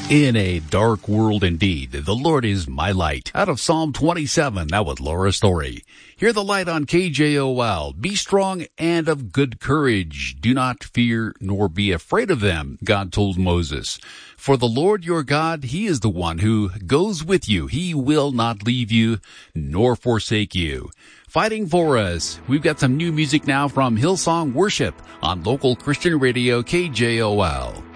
In a dark world indeed, the Lord is my light. Out of Psalm 27, that was Laura Story. Hear the light on KJOL. Be strong and of good courage. Do not fear nor be afraid of them, God told Moses. For the Lord your God, he is the one who goes with you. He will not leave you nor forsake you. Fighting for us. We've got some new music now from Hillsong Worship on local Christian radio KJOL.